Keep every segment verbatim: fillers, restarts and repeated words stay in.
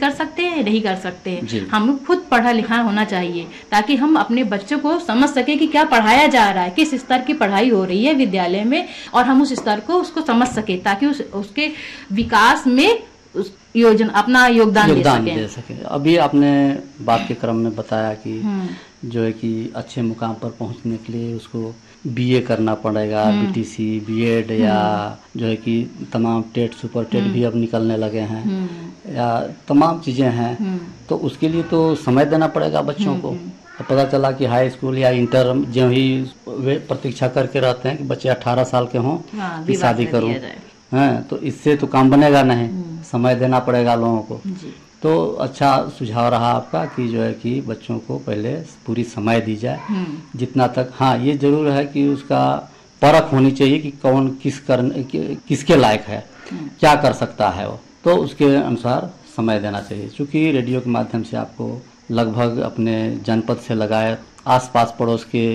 कर सकते हैं नहीं कर सकते हैं। हम खुद पढ़ा लिखा होना चाहिए ताकि हम अपने बच्चों को समझ सके कि क्या पढ़ाया जा रहा है, किस स्तर की पढ़ाई हो रही है विद्यालय में, और हम उस स्तर को उसको समझ सके ताकि उस, उसके विकास में उस योजना अपना योगदान, योगदान दे सके। दे सके। अभी आपने बात के क्रम में बताया कि जो है कि अच्छे मुकाम पर पहुंचने के लिए उसको बीए करना पड़ेगा, बीटीसी, बीएड या जो है कि तमाम टेट, सुपर टेट भी अब निकलने लगे हैं या तमाम चीज़ें हैं, तो उसके लिए तो समय देना पड़ेगा बच्चों को। तो पता चला कि हाई स्कूल या इंटर जो ही वे प्रतीक्षा करके रहते हैं कि बच्चे अठारह साल के हों कि शादी करूं, हैं, तो इससे तो काम बनेगा नहीं, समय देना पड़ेगा लोगों को। तो अच्छा सुझाव रहा आपका कि जो है कि बच्चों को पहले पूरी समय दी जाए जितना तक। हाँ, ये जरूर है कि उसका परख होनी चाहिए कि कौन किस करने किसके लायक है, क्या कर सकता है वो, तो उसके अनुसार समय देना चाहिए। क्योंकि रेडियो के माध्यम से आपको लगभग अपने जनपद से लगाए आसपास पड़ोस के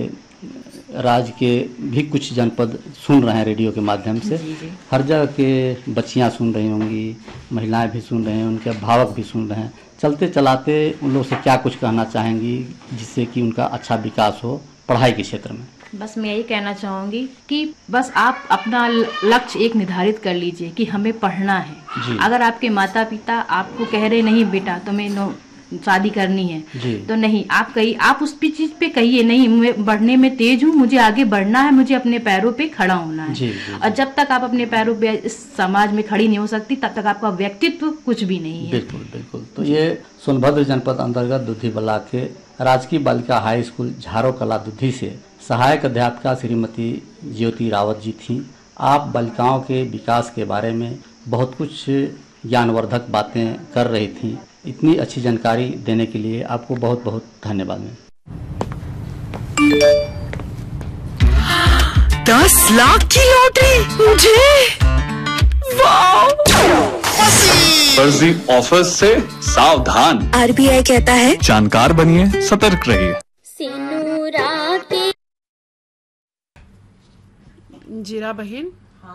राज्य के भी कुछ जनपद सुन रहे हैं रेडियो के माध्यम से। जी जी। हर जगह के बच्चियां सुन रही होंगी, महिलाएं भी सुन रहे हैं, उनके अभिभावक भी सुन रहे हैं। चलते चलाते उन लोग से क्या कुछ कहना चाहेंगी जिससे कि उनका अच्छा विकास हो पढ़ाई के क्षेत्र में? बस मैं यही कहना चाहूँगी कि बस आप अपना लक्ष्य एक निर्धारित कर लीजिए कि हमें पढ़ना है। अगर आपके माता पिता आपको कह रहे नहीं बेटा तुम्हें नो शादी करनी है तो नहीं, आप कही आप उस चीज पे कहिए नहीं, मैं बढ़ने में तेज हूँ, मुझे आगे बढ़ना है, मुझे अपने पैरों पे खड़ा होना है। जी, जी, और जब तक आप अपने पैरों पे इस समाज में खड़ी नहीं हो सकती तब तक आपका व्यक्तित्व कुछ भी नहीं है। बिल्कुल बिल्कुल। तो ये सोनभद्र जनपद अंतर्गत दुधी ब्लॉक के राजकीय बालिका हाई स्कूल झारो कला दुधी से सहायक अध्यापिका श्रीमती ज्योति रावत जी थी। आप बालिकाओं के विकास के बारे में बहुत कुछ ज्ञानवर्धक बातें कर रही थी। इतनी अच्छी जानकारी देने के लिए आपको बहुत बहुत धन्यवाद। दस लाख की लॉटरी मुझे, वाह! फर्जी ऑफर से सावधान। आरबीआई कहता है जानकार बनिए, सतर्क रहिए। जीरा बहन,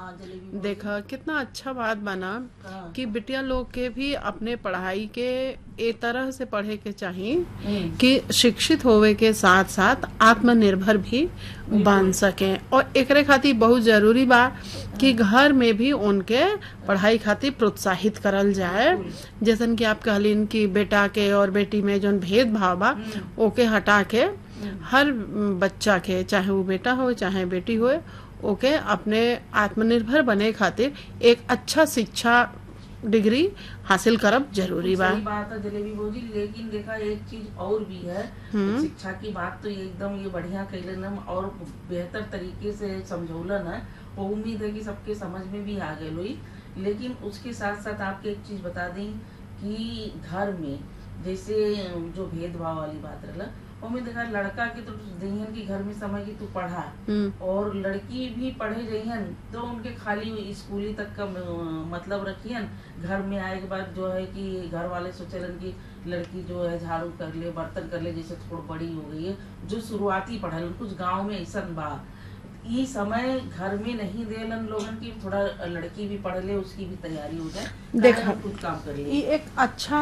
देखा कितना अच्छा बात बना कि बिटिया लोग के भी अपने पढ़ाई के ए तरह से पढ़े के चाहिए कि शिक्षित होवे के साथ साथ आत्मनिर्भर भी बन सके। और एकरे खातिर बहुत जरूरी बा कि घर में भी उनके पढ़ाई खातिर प्रोत्साहित करल जाए। जैसन कि आप कहलिन कि बेटा के और बेटी में जो भेदभाव बा ओके हटा के हर बच्चा के, चाहे वो बेटा हो चाहे बेटी हो, ओके अपने आत्मनिर्भर बने खातिर एक अच्छा शिक्षा डिग्री हासिल करब जरूरी बा। सही बात है जलेबी भौजी, लेकिन देखा एक चीज और भी है, शिक्षा की बात तो एकदम ये बढ़िया कैलन और बेहतर तरीके से समझौलन है, वो उम्मीद है कि सबके समझ में भी आ गए लोई। लेकिन उसके साथ साथ आपके एक चीज बता दें कि घर में जैसे जो भेदभाव वाली बात रहा, में देखा लड़का के तो जइहन की घर में समय की तू पढ़ा और लड़की भी पढ़े जइहन तो उनके खाली स्कूली तक का मतलब रखियन। घर में आए के बाद जो है कि घर वाले सोचलन कि लड़की जो है झाड़ू कर ले, बर्तन कर ले, जैसे थोड़ी बड़ी हो गई है, जो शुरुआती पढ़ल। कुछ गांव में ऐसा बा, ये समय घर में नहीं देलन लोगन की थोड़ा लड़की भी पढ़ ले, उसकी भी तैयारी हो जाए, देखा कुछ काम कर ले। ये एक अच्छा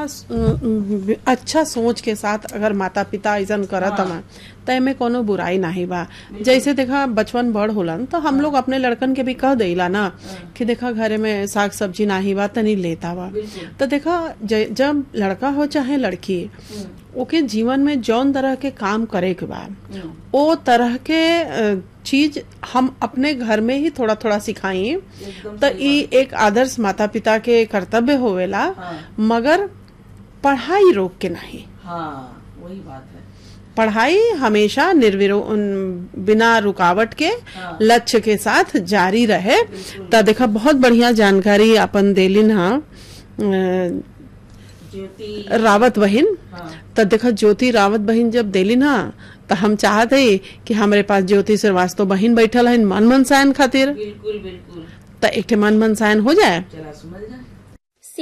अच्छा सोच के साथ अगर माता पिता ऐसा करत हमा तय में कोनो बुराई नहीं बा। जैसे देखा बचपन बड़ होलन तो हम लोग अपने लड़कन के भी कह देला ना कि देखा घरे में साग सब्जी नहीं बा तनी लेता बा। तो देखा जब लड़का हो चाहे लड़की, ओके जीवन में जौन तरह के काम करे के बा ओ तरह के चीज हम अपने घर में ही थोड़ा थोड़ा सिखाई तो ये एक आदर्श माता पिता के कर्तव्य होवेला। हाँ। मगर पढ़ाई रोक के नहीं। हाँ, वही बात है। पढ़ाई हमेशा निर्विरो बिना रुकावट के हाँ। लक्ष्य के साथ जारी रहे। तो देखा बहुत बढ़िया जानकारी अपन देलिन। हाँ, रावत बहन। हाँ। तो देखा ज्योति रावत बहन जब देली ना तो हम चाहते ही कि हमारे पास ज्योति श्रीवास्तव बहन बैठल है मन मनसायन खातिर। बिल्कुल बिल्कुल। तो एक मन मनसायन हो जाए। चला सुमल जाए।